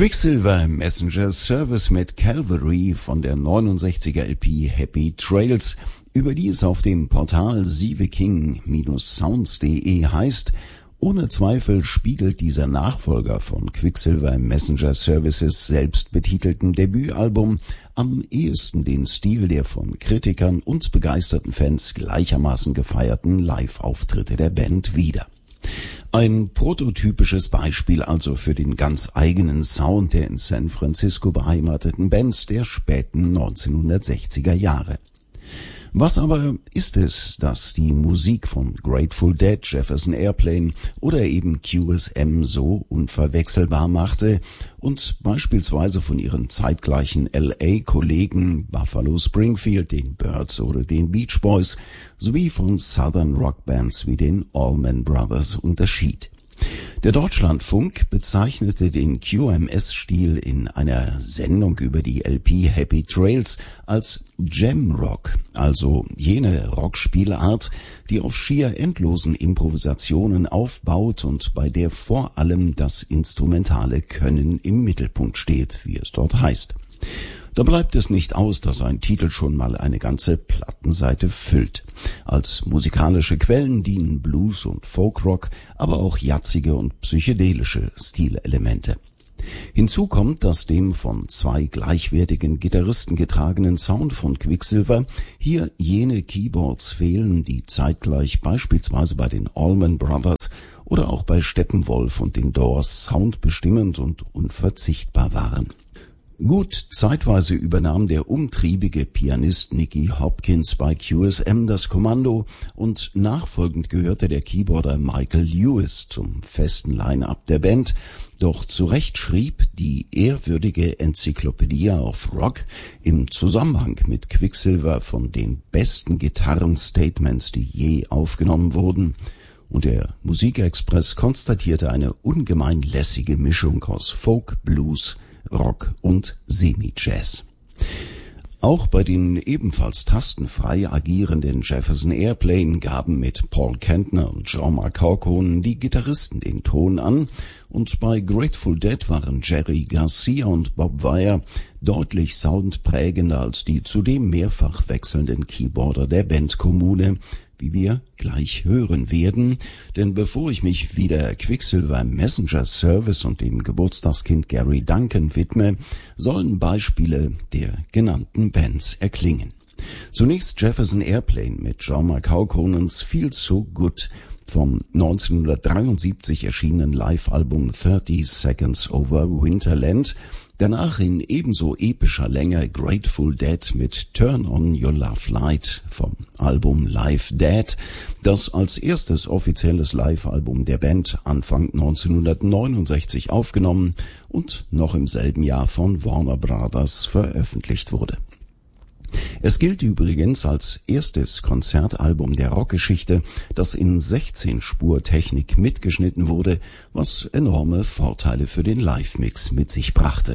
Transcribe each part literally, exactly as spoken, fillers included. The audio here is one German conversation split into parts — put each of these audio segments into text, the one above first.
Quicksilver Messenger Service mit Calvary von der neunundsechziger L P Happy Trails, über die es auf dem Portal sieveking Sounds punkt de heißt: Ohne Zweifel spiegelt dieser Nachfolger von Quicksilver Messenger Services selbstbetitelten Debütalbum am ehesten den Stil der von Kritikern und begeisterten Fans gleichermaßen gefeierten Live-Auftritte der Band wider. Ein prototypisches Beispiel also für den ganz eigenen Sound der in San Francisco beheimateten Bands der späten neunzehnhundertsechziger Jahre. Was aber ist es, das die Musik von Grateful Dead, Jefferson Airplane oder eben Q S M so unverwechselbar machte und beispielsweise von ihren zeitgleichen L A-Kollegen Buffalo Springfield, den Byrds oder den Beach Boys sowie von Southern Rockbands wie den Allman Brothers unterschied? Der Deutschlandfunk bezeichnete den Q M S-Stil in einer Sendung über die L P Happy Trails als Jam-Rock, also jene Rockspielart, die auf schier endlosen Improvisationen aufbaut und bei der vor allem das instrumentale Können im Mittelpunkt steht, wie es dort heißt. Da bleibt es nicht aus, dass ein Titel schon mal eine ganze Plattenseite füllt. Als musikalische Quellen dienen Blues und Folkrock, aber auch jazzige und psychedelische Stilelemente. Hinzu kommt, dass dem von zwei gleichwertigen Gitarristen getragenen Sound von Quicksilver hier jene Keyboards fehlen, die zeitgleich beispielsweise bei den Allman Brothers oder auch bei Steppenwolf und den Doors soundbestimmend und unverzichtbar waren. Gut, zeitweise übernahm der umtriebige Pianist Nicky Hopkins bei Q S M das Kommando und nachfolgend gehörte der Keyboarder Michael Lewis zum festen Line-Up der Band, doch zu Recht schrieb die ehrwürdige Encyclopedia of Rock im Zusammenhang mit Quicksilver von den besten Gitarrenstatements, die je aufgenommen wurden, und der Musikexpress konstatierte eine ungemein lässige Mischung aus Folk, Blues, Rock und Semi-Jazz. Auch bei den ebenfalls tastenfrei agierenden Jefferson Airplane gaben mit Paul Kantner und John McCaughon die Gitarristen den Ton an, und bei Grateful Dead waren Jerry Garcia und Bob Weir deutlich soundprägender als die zudem mehrfach wechselnden Keyboarder der Bandkommune, wie wir gleich hören werden, denn bevor ich mich wieder Quicksilver Messenger Service und dem Geburtstagskind Gary Duncan widme, sollen Beispiele der genannten Bands erklingen. Zunächst Jefferson Airplane mit John McCaughonens Feel So Good vom neunzehnhundertdreiundsiebzig erschienenen Live-Album thirty Seconds Over Winterland, danach in ebenso epischer Länge Grateful Dead mit Turn On Your Love Light vom Album Live Dead, das als erstes offizielles Live-Album der Band Anfang neunzehnhundertneunundsechzig aufgenommen und noch im selben Jahr von Warner Brothers veröffentlicht wurde. Es gilt übrigens als erstes Konzertalbum der Rockgeschichte, das in sechzehn-Spur-Technik mitgeschnitten wurde, was enorme Vorteile für den Live-Mix mit sich brachte.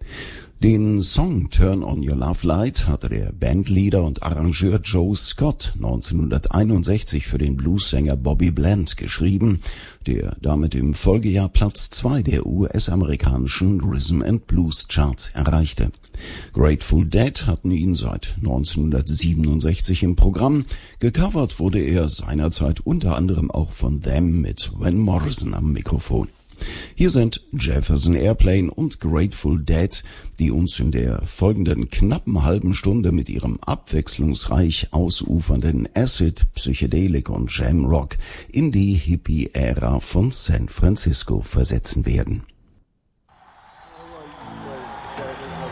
Den Song Turn On Your Love Light hatte der Bandleader und Arrangeur Joe Scott neunzehnhunderteinundsechzig für den Bluessänger Bobby Bland geschrieben, der damit im Folgejahr Platz zwei der U S-amerikanischen Rhythm and Blues Charts erreichte. Grateful Dead hatten ihn seit neunzehnhundertsiebenundsechzig im Programm. Gecovert wurde er seinerzeit unter anderem auch von Them mit Van Morrison am Mikrofon. Hier sind Jefferson Airplane und Grateful Dead, die uns in der folgenden knappen halben Stunde mit ihrem abwechslungsreich ausufernden Acid, Psychedelik und Jam Rock in die Hippie-Ära von San Francisco versetzen werden.